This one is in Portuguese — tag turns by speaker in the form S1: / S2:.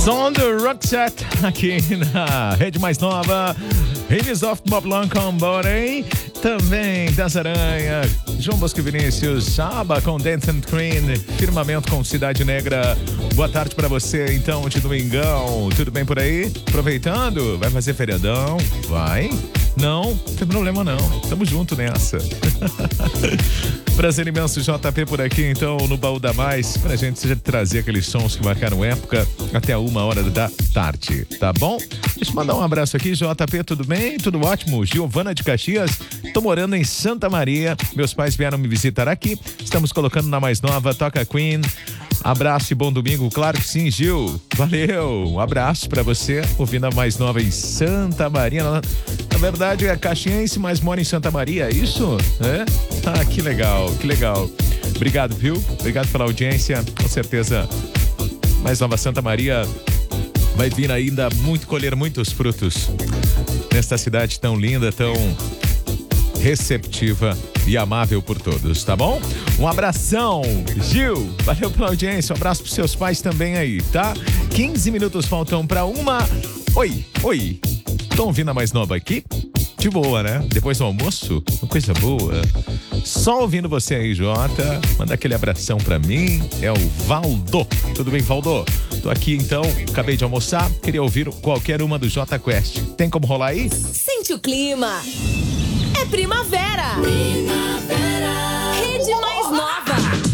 S1: Som do Roxette aqui na Rede Mais Nova. Revisoft Bob Long com Body. Também Das Aranha, João Bosco e Vinícius, Saba com Dance and Queen, Firmamento com Cidade Negra. Boa tarde pra você, então, de domingão. Tudo bem por aí? Aproveitando? Vai fazer feriadão? Vai? Não tem problema não. Tamo junto nessa. Prazer imenso, JP por aqui, então, no Baú da Mais, pra gente trazer aqueles sons que marcaram época até a 1h da tarde, tá bom? Deixa eu mandar um abraço aqui, JP, tudo bem? Tudo ótimo? Giovana de Caxias, tô morando em Santa Maria, meus pais vieram me visitar aqui, estamos colocando na Mais Nova, toca Queen. Abraço e bom domingo, claro que sim, Gil. Valeu, um abraço pra você, ouvindo a Mais Nova em Santa Maria. Na verdade é caxiense, mas mora em Santa Maria, é isso? É? Ah, que legal, que legal. Obrigado, viu? Obrigado pela audiência, com certeza Mais Nova Santa Maria vai vir ainda colher muitos frutos nesta cidade tão linda, tão receptiva e amável por todos, tá bom? Um abração, Gil, valeu pela audiência, um abraço pros seus pais também aí, tá? 15 minutos faltam pra 1h. Oi, estão ouvindo a Mais Nova aqui? De boa, né? Depois do almoço, uma coisa boa. Só ouvindo você aí, Jota, manda aquele abração pra mim, é o Valdo. Tudo bem, Valdo? Tô aqui então, acabei de almoçar, queria ouvir qualquer uma do Jota Quest. Tem como rolar aí?
S2: Sente o clima. É primavera! Primavera!